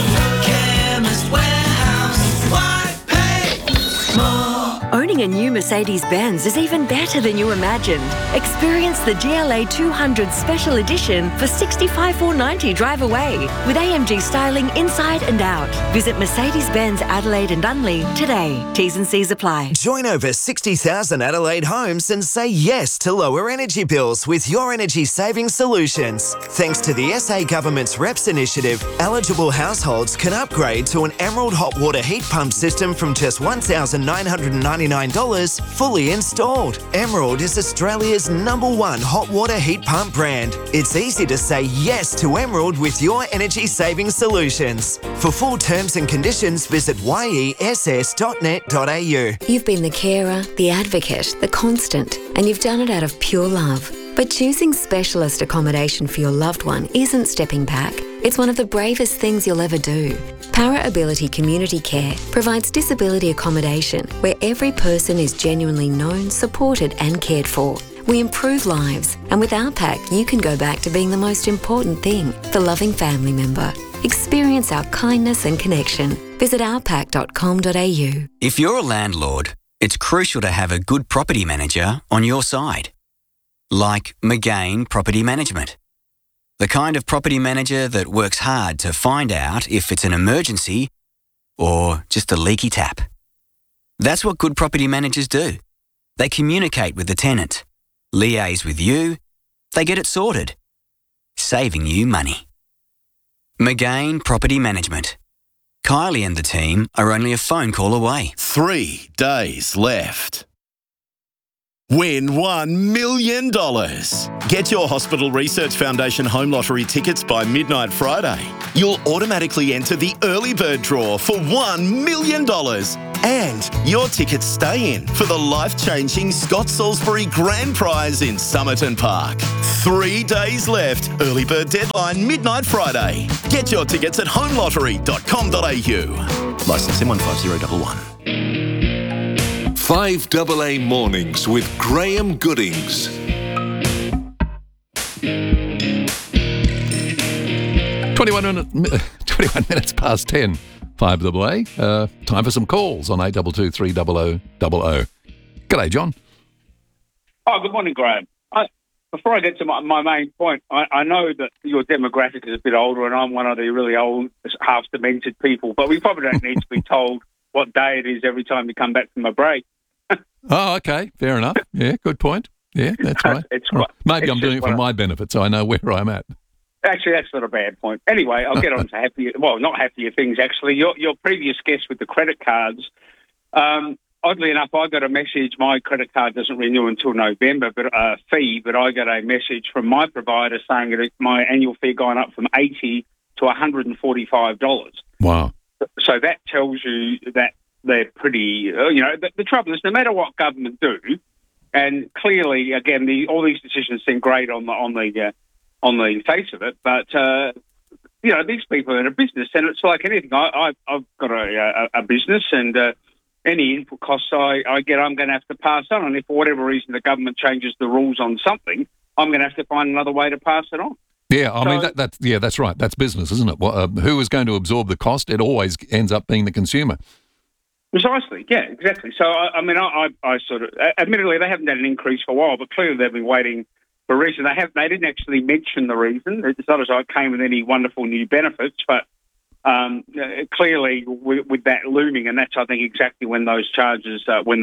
Chemist Warehouse, why pay more? Owning a new Mercedes-Benz is even better than you imagined. Experience the GLA 200 Special Edition for $65,490 drive away with AMG styling inside and out. Visit Mercedes-Benz Adelaide and Dunley today. T's and C's apply. Join over 60,000 Adelaide homes and say yes to lower energy bills with your energy saving solutions. Thanks to the SA Government's REPS initiative, eligible households can upgrade to an Emerald hot water heat pump system from just $1,999 fully installed. Emerald is Australia's #1 hot water heat pump brand. It's easy to say yes to Emerald with your energy saving solutions. For full terms and conditions, visit yess.net.au. You've been the carer, the advocate, the constant, and you've done it out of pure love. But choosing specialist accommodation for your loved one isn't stepping back. It's one of the bravest things you'll ever do. Para Ability Community Care provides disability accommodation where every person is genuinely known, supported and cared for. We improve lives, and with our pack, you can go back to being the most important thing, the loving family member. Experience our kindness and connection. Visit ourpack.com.au. If you're a landlord, it's crucial to have a good property manager on your side. Like McGain Property Management. The kind of property manager that works hard to find out if it's an emergency or just a leaky tap. That's what good property managers do. They communicate with the tenant, liaise with you, they get it sorted, saving you money. McGain Property Management. Kylie and the team are only a phone call away. 3 days left. Win $1 million. Get your Hospital Research Foundation Home Lottery tickets by midnight Friday. You'll automatically enter the early bird draw for $1 million. And your tickets stay in for the life-changing Scott Salisbury Grand Prize in Somerton Park. 3 days left. Early bird deadline midnight Friday. Get your tickets at homeLottery.com.au. Licence M15011. 5AA Mornings with Graham Goodings. 21 minutes past 10. 5AA. Time for some calls on 822 300 00. G'day, John. Oh, good morning, Graham. Before I get to my main point, I know that your demographic is a bit older and I'm one of the really old, half-demented people, but we probably don't need to be told what day it is every time you come back from a break. Oh, okay. Fair enough. Yeah, good point. Yeah, that's right. Maybe I'm doing it for my benefit, so I know where I'm at. Actually, that's not a bad point. Anyway, I'll get on to not happier things, actually. Your previous guest with the credit cards, oddly enough, I got a message, my credit card doesn't renew until November, but I got a message from my provider saying that my annual fee gone up from $80 to $145. Wow. So that tells you that they're pretty, the trouble is no matter what government do, and clearly, again, all these decisions seem great on the face of it, but, these people are in a business, and it's like anything. I've got a business, and any input costs I get, I'm going to have to pass on, and if for whatever reason the government changes the rules on something, I'm going to have to find another way to pass it on. Yeah, I mean, that's right. That's business, isn't it? Who is going to absorb the cost? It always ends up being the consumer. Precisely, yeah, exactly. So, I sort of, admittedly, they haven't had an increase for a while, but clearly they've been waiting for a reason. They didn't actually mention the reason. It's not as though it came with any wonderful new benefits, but clearly with that looming, and that's, I think, exactly when those charges will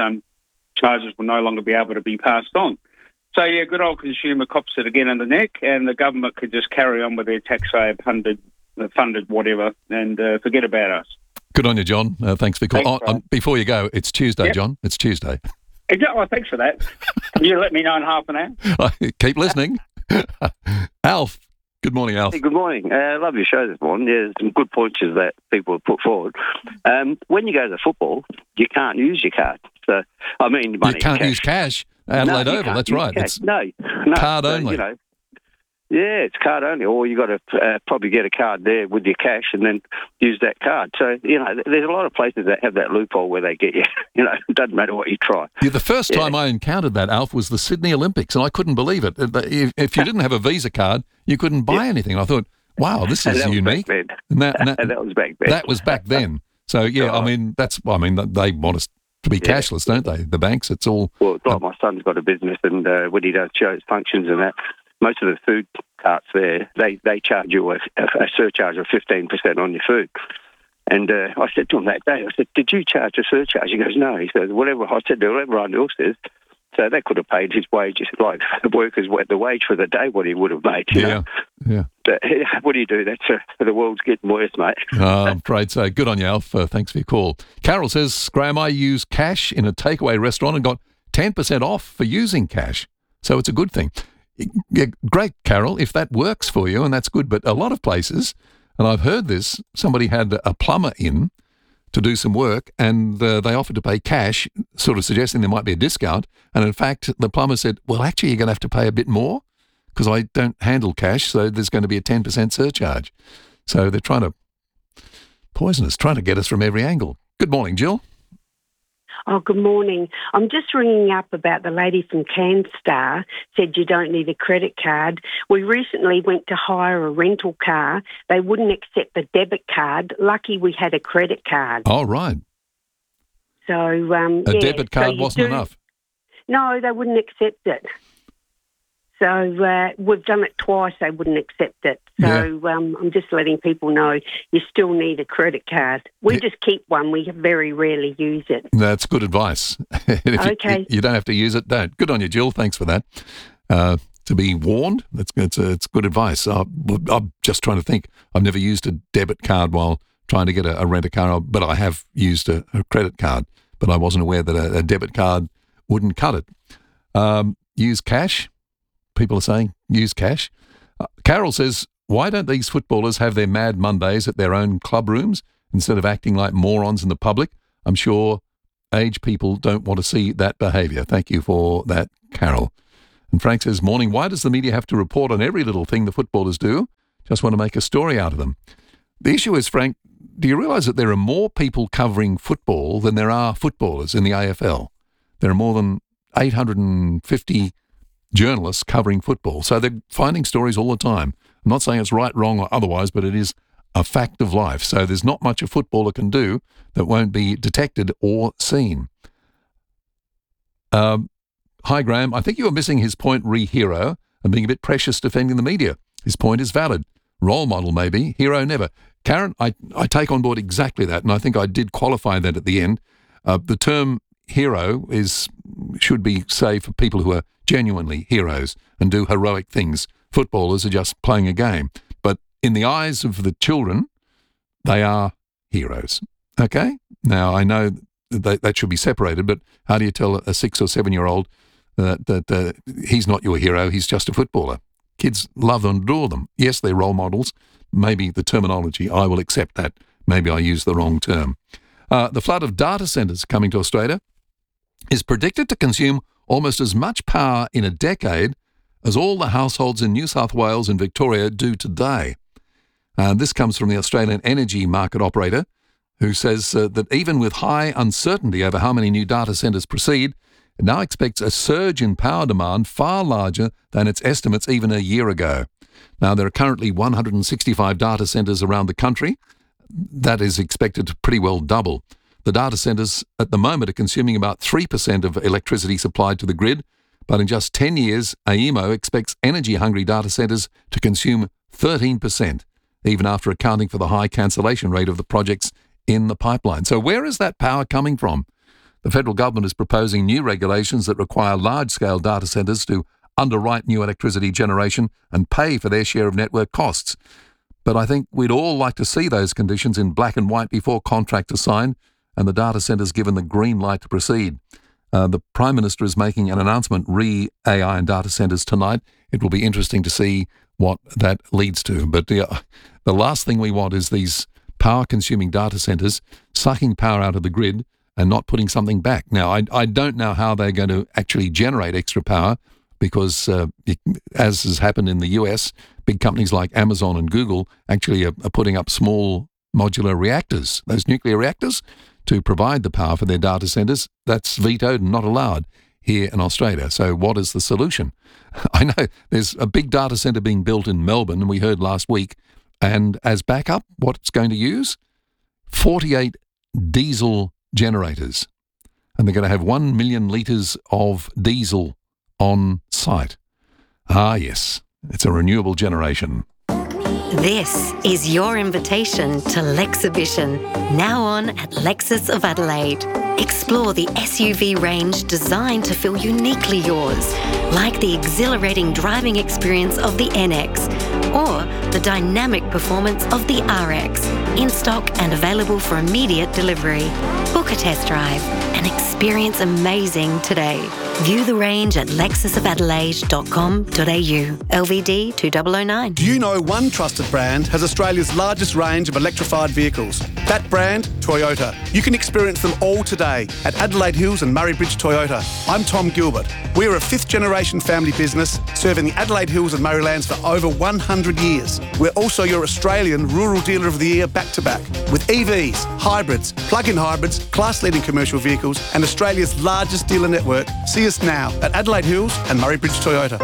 no longer be able to be passed on. So, yeah, good old consumer cops it again in the neck, and the government could just carry on with their taxpayer-funded whatever and forget about us. Good on you, John. Thanks for calling. Before you go, it's Tuesday, yep. John. It's Tuesday. Well, thanks for that. Can you let me know in half an hour? Keep listening. Alf. Good morning, Alf. Hey, good morning. Love your show this morning. There's some good points that people have put forward. When you go to football, you can't use your card. So, money. You can't use cash. Adelaide Oval, that's right. It's no, card only. Yeah, it's card only, or you got to probably get a card there with your cash and then use that card. So, there's a lot of places that have that loophole where they get you. It doesn't matter what you try. Yeah, the first time I encountered that, Alf, was the Sydney Olympics, and I couldn't believe it. If you didn't have a Visa card, you couldn't buy anything. I thought, wow, this is unique. And that was back then. That was back then. So, yeah, they want us to be cashless, don't they? The banks, it's all... Well, it's like my son's got a business, and when he does shows functions and that, most of the food carts there, they charge you a surcharge of 15% on your food. And I said to him that day, I said, did you charge a surcharge? He goes, no. He says, whatever. I said, whatever I else is. So that could have paid his wages, like the workers, the wage for the day, what he would have made. You know? But what do you do? The world's getting worse, mate. I'm afraid so. Good on you, Alf. Thanks for your call. Carol says, Graham, I use cash in a takeaway restaurant and got 10% off for using cash. So it's a good thing. Yeah, great, Carol, if that works for you, and that's good. But a lot of places, and I've heard this, somebody had a plumber in to do some work, and they offered to pay cash, sort of suggesting there might be a discount. And in fact, the plumber said, well, actually, you're going to have to pay a bit more because I don't handle cash, so there's going to be a 10% surcharge. So they're trying to poison us, trying to get us from every angle. Good morning, Jill. Oh, good morning. I'm just ringing up about the lady from CanStar said you don't need a credit card. We recently went to hire a rental car. They wouldn't accept the debit card. Lucky we had a credit card. Oh, right. So, a debit card wasn't enough? No, they wouldn't accept it. So we've done it twice. They wouldn't accept it. So I'm just letting people know you still need a credit card. We just keep one. We very rarely use it. That's good advice. Okay. You don't have to use it, don't. Good on you, Jill. Thanks for that. To be warned, it's good advice. I'm just trying to think. I've never used a debit card while trying to get a rent-a-car, but I have used a credit card, but I wasn't aware that a debit card wouldn't cut it. Use cash. People are saying use cash. Carol says, why don't these footballers have their Mad Mondays at their own club rooms instead of acting like morons in the public? I'm sure aged people don't want to see that behaviour. Thank you for that, Carol. And Frank says, morning, why does the media have to report on every little thing the footballers do? Just want to make a story out of them. The issue is, Frank, do you realise that there are more people covering football than there are footballers in the AFL? There are more than 850 journalists covering football. So they're finding stories all the time. I'm not saying it's right, wrong or otherwise, but it is a fact of life. So there's not much a footballer can do that won't be detected or seen. Hi, Graham. I think you were missing his point re hero and being a bit precious defending the media. His point is valid. Role model, maybe. Hero, never. Karen, I take on board exactly that, and I think I did qualify that at the end. The term hero should be, say, for people who are genuinely heroes and do heroic things. Footballers are just playing a game. But in the eyes of the children, they are heroes. Okay? Now, I know that should be separated, but how do you tell a 6 or 7 year old that he's not your hero, he's just a footballer? Kids love and adore them. Yes, they're role models. Maybe the terminology, I will accept that. Maybe I used the wrong term. The flood of data centres coming to Australia is predicted to consume almost as much power in a decade as all the households in New South Wales and Victoria do today. This comes from the Australian Energy Market Operator, who says that even with high uncertainty over how many new data centres proceed, it now expects a surge in power demand far larger than its estimates even a year ago. Now, there are currently 165 data centres around the country. That is expected to pretty well double. The data centres at the moment are consuming about 3% of electricity supplied to the grid, but in just 10 years, AEMO expects energy-hungry data centres to consume 13%, even after accounting for the high cancellation rate of the projects in the pipeline. So where is that power coming from? The federal government is proposing new regulations that require large-scale data centres to underwrite new electricity generation and pay for their share of network costs. But I think we'd all like to see those conditions in black and white before contracts are signed and the data centres given the green light to proceed. The Prime Minister is making an announcement re-AI and data centres tonight. It will be interesting to see what that leads to. But the last thing we want is these power-consuming data centres sucking power out of the grid and not putting something back. Now, I don't know how they're going to actually generate extra power because, as has happened in the US, big companies like Amazon and Google actually are putting up small modular reactors, those nuclear reactors, to provide the power for their data centres. That's vetoed and not allowed here in Australia. So what is the solution? I know there's a big data centre being built in Melbourne, and we heard last week, and as backup, what it's going to use? 48 diesel generators. And they're going to have 1 million litres of diesel on site. Ah, yes, it's a renewable generation. This is your invitation to Lexhibition, now on at Lexus of Adelaide. Explore the SUV range designed to feel uniquely yours, like the exhilarating driving experience of the NX or the dynamic performance of the RX, in stock and available for immediate delivery. Book a test drive and experience amazing today. View the range at lexusofadelaide.com.au. LVD 2009. Do you know one trusted brand has Australia's largest range of electrified vehicles? That brand, Toyota. You can experience them all today at Adelaide Hills and Murray Bridge Toyota. I'm Tom Gilbert. We're a fifth-generation family business serving the Adelaide Hills and Murraylands for over 100 years. We're also your Australian Rural Dealer of the Year back-to-back with EVs, hybrids, plug-in hybrids, class-leading commercial vehicles and Australia's largest dealer network. See us now at Adelaide Hills and Murray Bridge Toyota.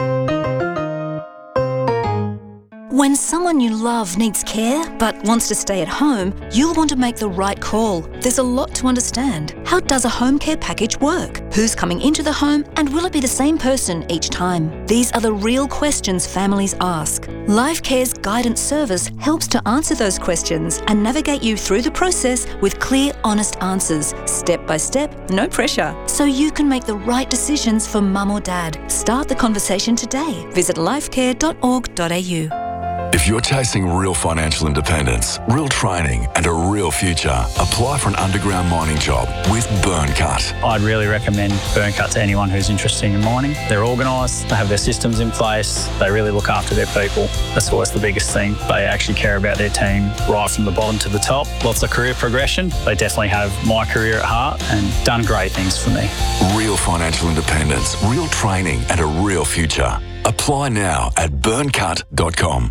When someone you love needs care but wants to stay at home, you'll want to make the right call. There's a lot to understand. How does a home care package work? Who's coming into the home and will it be the same person each time? These are the real questions families ask. LifeCare's guidance service helps to answer those questions and navigate you through the process with clear, honest answers, step by step, no pressure, so you can make the right decisions for mum or dad. Start the conversation today. Visit lifecare.org.au. If you're chasing real financial independence, real training and a real future, apply for an underground mining job with Burncut. I'd really recommend Burncut to anyone who's interested in mining. They're organised, they have their systems in place, they really look after their people. That's always the biggest thing. They actually care about their team right from the bottom to the top. Lots of career progression. They definitely have my career at heart and done great things for me. Real financial independence, real training and a real future. Apply now at burncut.com.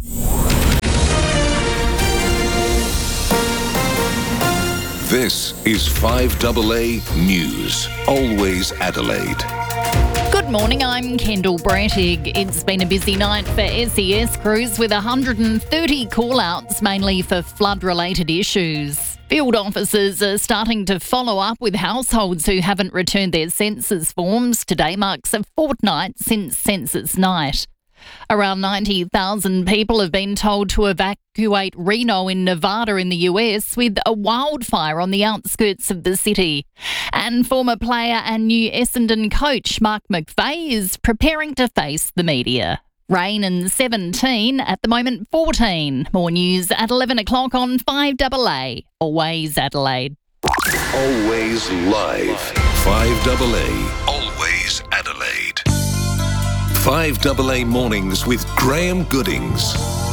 This is 5AA News. Always Adelaide. Good morning, I'm Kendall Brattig. It's been a busy night for SES crews with 130 call-outs, mainly for flood-related issues. Field officers are starting to follow up with households who haven't returned their census forms. Today marks a fortnight since census night. Around 90,000 people have been told to evacuate Reno in Nevada in the US with a wildfire on the outskirts of the city. And former player and new Essendon coach Mark McVeigh is preparing to face the media. Rain and 17, at the moment 14. More news at 11 o'clock on 5AA. Always Adelaide. Always live. 5AA. Always Adelaide. 5AA Mornings with Graham Goodings.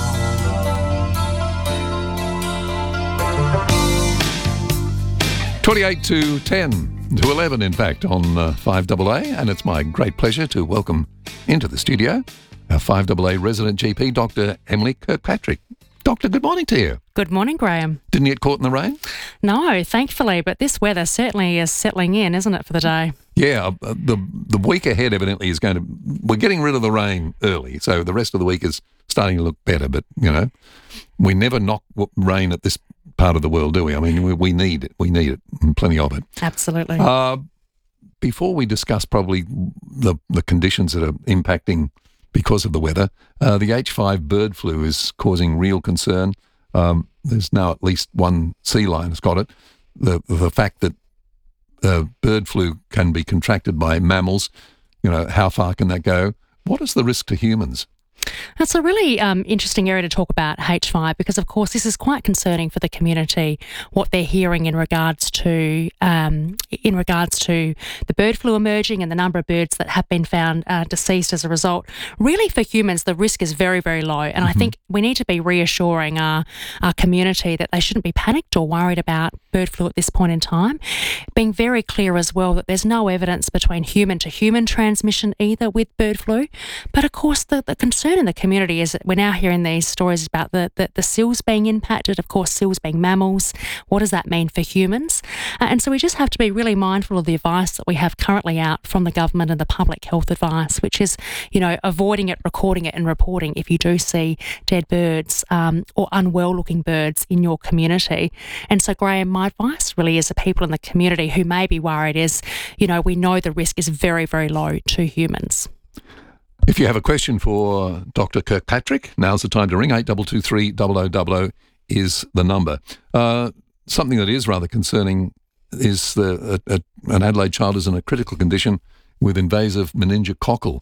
$28 to 10 to 11, in fact, on 5AA, and it's my great pleasure to welcome into the studio our 5AA resident GP, Dr. Emily Kirkpatrick. Doctor, good morning to you. Good morning, Graham. Didn't get caught in the rain? No, thankfully, but this weather certainly is settling in, isn't it, for the day? Yeah, the week ahead evidently is going to... We're getting rid of the rain early, so the rest of the week is starting to look better, but, you know, we never knock rain at this part of the world, do we? I mean, we need it. We need it, and plenty of it. Absolutely. Before we discuss probably the conditions that are impacting because of the weather, the H5 bird flu is causing real concern. There's now at least one sea lion has got it. The fact that bird flu can be contracted by mammals, you know, how far can that go? What is the risk to humans? That's a really interesting area to talk about, H5, because of course this is quite concerning for the community, what they're hearing in regards to the bird flu emerging and the number of birds that have been found deceased as a result. Really, for humans, the risk is very, very low, and I think we need to be reassuring our community that they shouldn't be panicked or worried about bird flu at this point in time. Being very clear as well that there's no evidence between human to human transmission either with bird flu, but of course the concern in the community is that we're now hearing these stories about the seals being impacted, of course seals being mammals. What does that mean for humans? And so we just have to be really mindful of the advice that we have currently out from the government and the public health advice, which is, you know, avoiding it, recording it and reporting if you do see dead birds or unwell looking birds in your community. And so, Graham, my advice really is to people in the community who may be worried is, you know, we know the risk is very, very low to humans. If you have a question for Dr. Kirkpatrick, now's the time to ring. 8223 0000 is the number. Something that is rather concerning is an Adelaide child is in a critical condition with invasive meningococcal.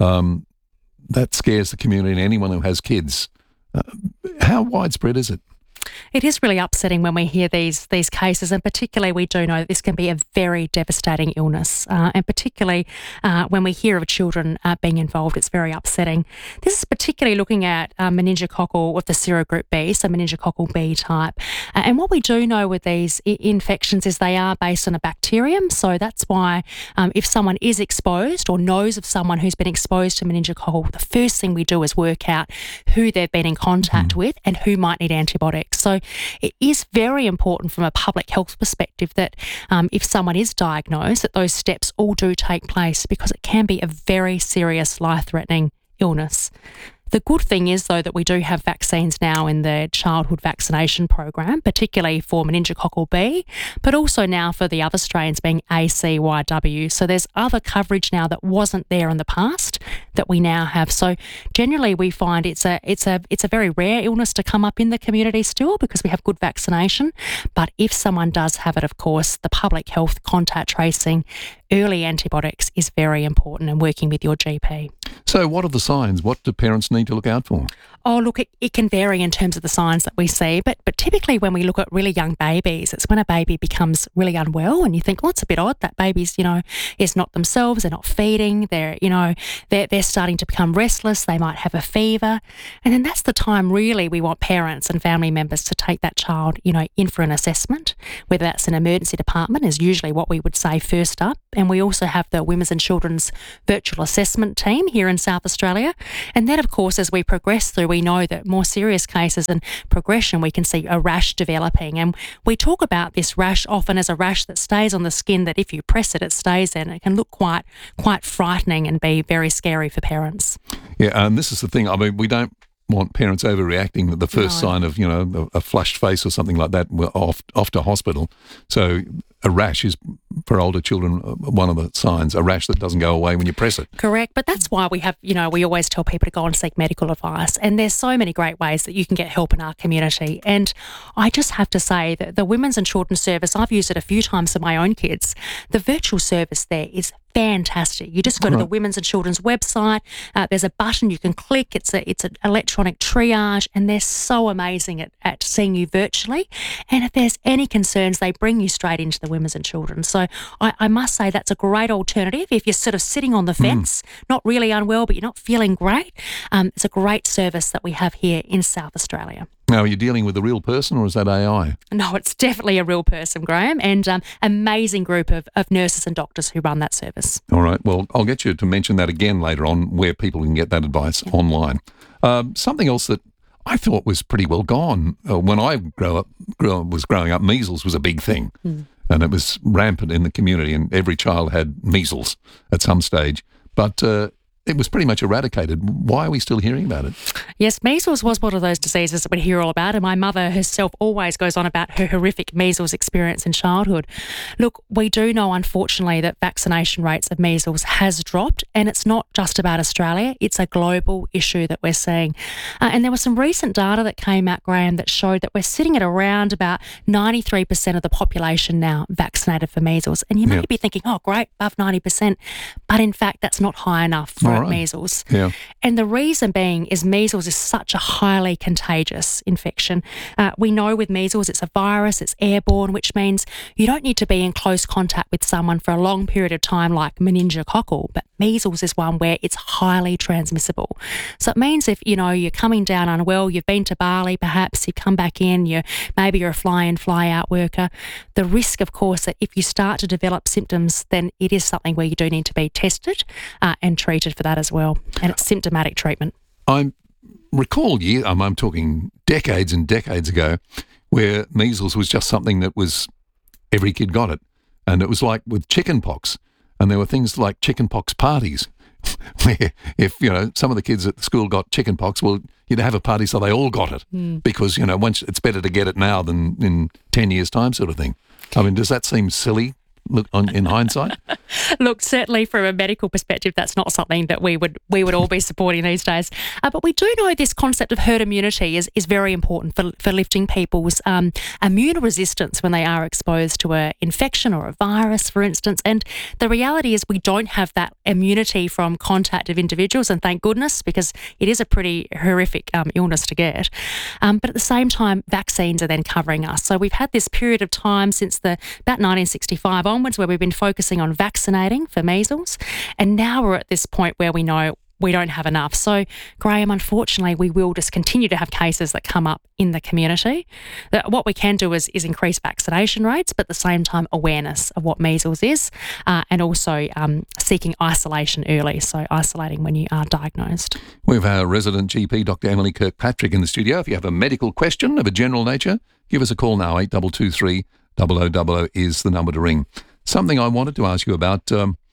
That scares the community and anyone who has kids. How widespread is it? It is really upsetting when we hear these cases, and particularly we do know that this can be a very devastating illness, and particularly when we hear of children being involved, it's very upsetting. This is particularly looking at meningococcal of the serogroup B, so meningococcal B type. And what we do know with these infections is they are based on a bacterium, so that's why if someone is exposed or knows of someone who's been exposed to meningococcal, the first thing we do is work out who they've been in contact with and who might need antibiotics. So it is very important from a public health perspective that if someone is diagnosed, that those steps all do take place, because it can be a very serious life-threatening illness. The good thing is, though, that we do have vaccines now in the childhood vaccination program, particularly for meningococcal B, but also now for the other strains being ACYW. So there's other coverage now that wasn't there in the past that we now have. So generally we find it's a very rare illness to come up in the community still, because we have good vaccination. But if someone does have it, of course, the public health contact tracing, early antibiotics is very important, and working with your GP. So what are the signs? What do parents need to look out for? Oh, look, it can vary in terms of the signs that we see, but typically when we look at really young babies, it's when a baby becomes really unwell and you think, oh, it's a bit odd, that baby's, is not themselves, they're not feeding, they're starting to become restless, they might have a fever. And then that's the time really we want parents and family members to take that child, in for an assessment, whether that's an emergency department is usually what we would say first up. And we also have the Women's and Children's Virtual Assessment Team here in South Australia. And then, of course, as we progress through, we know that more serious cases and progression, we can see a rash developing. And we talk about this rash often as a rash that stays on the skin, that if you press it, it stays there, and it can look quite frightening and be very scary for parents. Yeah, and this is the thing. I mean, we don't want parents overreacting that the first sign of, a flushed face or something like that, we're off to hospital. So a rash is, for older children, one of the signs, a rash that doesn't go away when you press it. Correct. But that's why we have, we always tell people to go and seek medical advice. And there's so many great ways that you can get help in our community. And I just have to say that the Women's and Children's Service, I've used it a few times for my own kids. The virtual service there is fantastic. You just go to the Women's and Children's website. There's a button you can click. It's an electronic triage, and they're so amazing at seeing you virtually. And if there's any concerns, they bring you straight into the Women's and Children's. So I must say that's a great alternative if you're sort of sitting on the fence, not really unwell, but you're not feeling great. It's a great service that we have here in South Australia. Now, are you dealing with a real person or is that AI? No, it's definitely a real person, Graham, and amazing group of nurses and doctors who run that service. All right. Well, I'll get you to mention that again later on, where people can get that advice online. Something else that I thought was pretty well gone when I was growing up, measles was a big thing. And it was rampant in the community, and every child had measles at some stage. But it was pretty much eradicated. Why are we still hearing about it? Yes, measles was one of those diseases that we hear all about, and my mother herself always goes on about her horrific measles experience in childhood. Look, we do know, unfortunately, that vaccination rates of measles has dropped, and it's not just about Australia. It's a global issue that we're seeing. And there was some recent data that came out, Graham, that showed that we're sitting at around about 93% of the population now vaccinated for measles. And you may be thinking, oh, great, above 90%. But in fact, that's not high enough for measles. Yeah. And the reason being is measles is such a highly contagious infection. We know with measles it's a virus, it's airborne, which means you don't need to be in close contact with someone for a long period of time like meningococcal, but measles is one where it's highly transmissible. So it means if, you're coming down unwell, you've been to Bali perhaps, you've come back in, maybe you're a fly-in, fly-out worker, the risk, of course, that if you start to develop symptoms, then it is something where you do need to be tested and treated for that as well. And it's symptomatic treatment. I recall I'm talking decades and decades ago, where measles was just something that was, every kid got it. And it was like with chickenpox. And there were things like chickenpox parties where if, some of the kids at the school got chickenpox, well, you'd have a party so they all got it because, once it's better to get it now than in 10 years' time sort of thing. I mean, does that seem silly? Look, in hindsight? Look, certainly from a medical perspective, that's not something that we would all be supporting these days. But we do know this concept of herd immunity is very important for lifting people's immune resistance when they are exposed to an infection or a virus, for instance. And the reality is we don't have that immunity from contact of individuals, and thank goodness, because it is a pretty horrific illness to get. But at the same time, vaccines are then covering us. So we've had this period of time since about 1965 onwards where we've been focusing on vaccinating for measles, and now we're at this point where we know we don't have enough. So, Graham, unfortunately, we will just continue to have cases that come up in the community. What we can do is increase vaccination rates, but at the same time, awareness of what measles is, and also seeking isolation early, so isolating when you are diagnosed. We have our resident GP, Dr. Emily Kirkpatrick, in the studio. If you have a medical question of a general nature, give us a call now. 8223 0000 is the number to ring. Something I wanted to ask you about,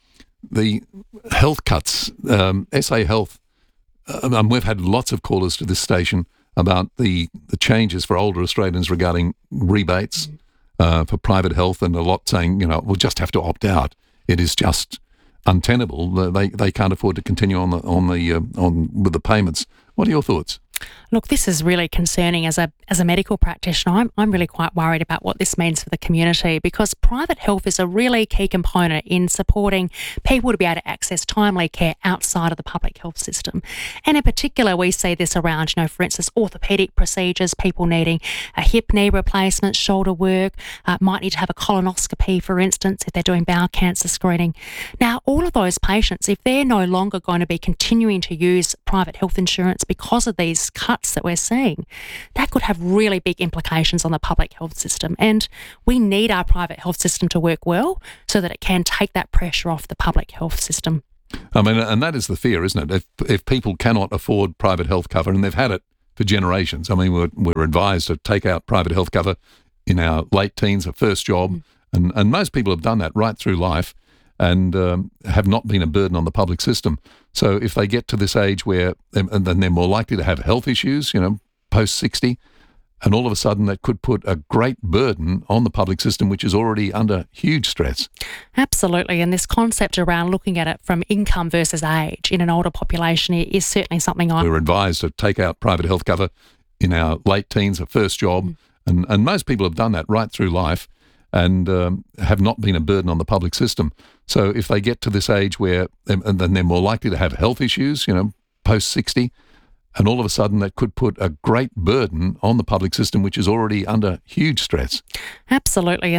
the health cuts, SA Health. We've had lots of callers to this station about the changes for older Australians regarding rebates for private health, and a lot saying, we'll just have to opt out. It is just untenable. They can't afford to continue on with the payments. What are your thoughts? Look, this is really concerning as a medical practitioner. I'm really quite worried about what this means for the community, because private health is a really key component in supporting people to be able to access timely care outside of the public health system. And in particular, we see this around, for instance, orthopaedic procedures, people needing a hip knee replacement, shoulder work, might need to have a colonoscopy, for instance, if they're doing bowel cancer screening. Now, all of those patients, if they're no longer going to be continuing to use private health insurance because of these cuts that we're seeing, that could have really big implications on the public health system. And we need our private health system to work well so that it can take that pressure off the public health system. I mean, and that is the fear, isn't it? If people cannot afford private health cover, and they've had it for generations. I mean, we're advised to take out private health cover in our late teens, a first job, and most people have done that right through life and have not been a burden on the public system. So if they get to this age where and then they're more likely to have health issues, post 60, and all of a sudden that could put a great burden on the public system, which is already under huge stress. Absolutely. And this concept around looking at it from income versus age in an older population is certainly something we're advised to take out private health cover in our late teens, a first job, and most people have done that right through life and have not been a burden on the public system. So if they get to this age where and then they're more likely to have health issues, post 60, and all of a sudden that could put a great burden on the public system, which is already under huge stress. Absolutely.